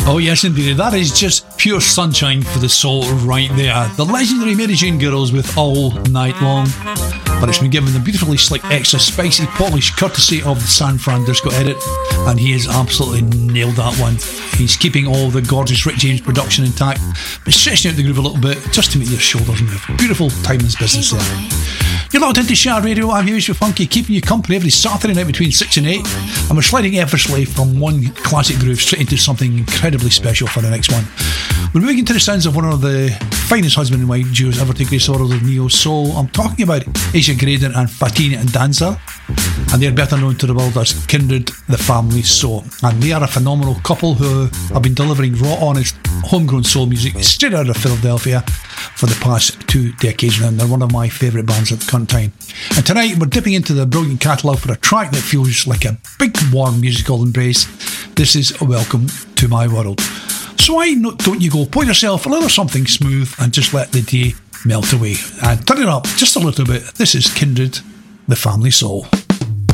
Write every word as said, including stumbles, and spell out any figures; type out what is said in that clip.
Oh yes indeed, that is just pure sunshine for the soul right there. The legendary Mary Jane Girls with All Night Long. But it's been given the beautifully slick, extra spicy polish courtesy of the San Fran Disco edit, and he has absolutely nailed that one. He's keeping all the gorgeous Rick James production intact, but stretching out the groove a little bit just to make your shoulders move. Beautiful timeless business there. You're locked into Shard Radio. I'm Hamish Funky, keeping you company every Saturday night between six and eight, and we're sliding effortlessly from one classic groove straight into something incredibly special for the next one. We're moving into the sounds of one of the finest husband and wife duos ever to grace the world of neo soul. I'm talking about Asia Graydon and Fatina and Danza, and they're better known to the world as Kindred the Family Soul, and they are a phenomenal couple who have been delivering raw, honest, homegrown soul music straight out of Philadelphia for the past two decades now. They're one of my favourite bands at the current time. And tonight we're dipping into the brilliant catalogue for a track that feels like a big warm musical embrace. This is Welcome to My World. So why not, don't you go pour yourself a little something smooth and just let the day melt away and turn it up just a little bit. This is Kindred the Family Soul.